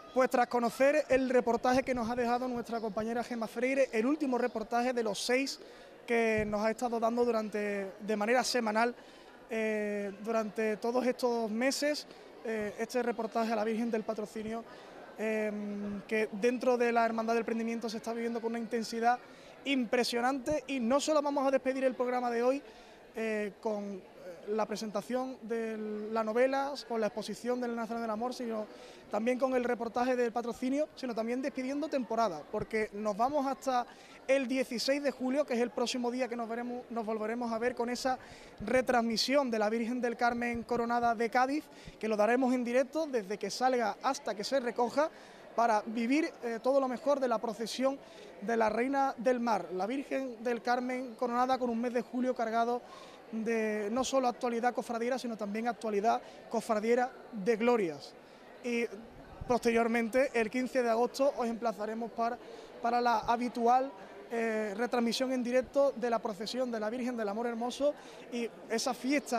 Pues tras conocer el reportaje que nos ha dejado nuestra compañera Gemma Freire, el último reportaje de los 6 que nos ha estado dando de manera semanal durante todos estos meses, este reportaje a la Virgen del Patrocinio, que dentro de la Hermandad del Prendimiento se está viviendo con una intensidad impresionante. Y no solo vamos a despedir el programa de hoy con la presentación de la novela, con la exposición del Nazareno del Amor, sino también con el reportaje del Patrocinio, sino también despidiendo temporada, porque nos vamos hasta el 16 de julio, que es el próximo día que nos volveremos a ver con esa retransmisión de la Virgen del Carmen Coronada de Cádiz, que lo daremos en directo desde que salga hasta que se recoja, para vivir todo lo mejor de la procesión de la Reina del Mar, la Virgen del Carmen Coronada, con un mes de julio cargado de no solo actualidad cofradiera, sino también actualidad cofradiera de glorias. Y posteriormente, el 15 de agosto, os emplazaremos para la habitual retransmisión en directo de la procesión de la Virgen del Amor Hermoso y esa fiesta